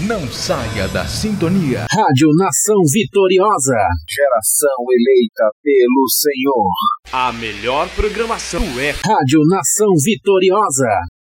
Não saia da sintonia. Rádio Nação Vitoriosa. Geração eleita pelo Senhor. A melhor programação é Rádio Nação Vitoriosa.